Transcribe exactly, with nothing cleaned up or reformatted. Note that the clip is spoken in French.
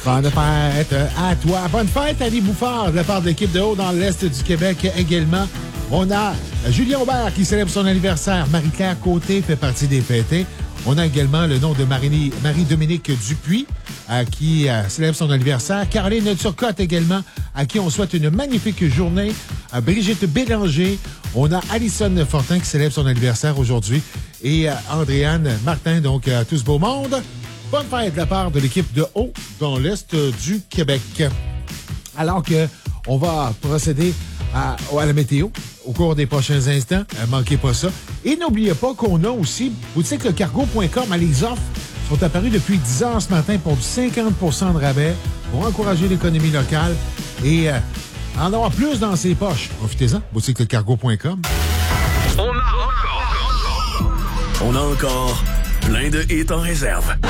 Bonne fête à toi. Bonne fête à Annie Bouffard de la part de l'équipe de haut dans l'Est du Québec également. On a Julien Aubert qui célèbre son anniversaire. Marie-Claire Côté fait partie des fêtés. On a également le nom de Marie- Marie-Dominique Dupuis euh, qui euh, célèbre son anniversaire. Caroline Turcotte également, à qui on souhaite une magnifique journée. Euh, Brigitte Bélanger. On a Alison Fortin qui célèbre son anniversaire aujourd'hui. Et euh, Andréane Martin, donc à tout ce beau monde. Bonne fête de la part de l'équipe de haut dans l'Est du Québec. Alors que on va procéder à, à la météo au cours des prochains instants. Euh, manquez pas ça. Et n'oubliez pas qu'on a aussi, vous savez que le cargo point com, les offres sont apparues depuis dix heures ce matin pour du cinquante pour cent de rabais pour encourager l'économie locale et euh, en avoir plus dans ses poches. Profitez-en. Boutique le cargo point com. On a encore, on a encore plein de hits en réserve.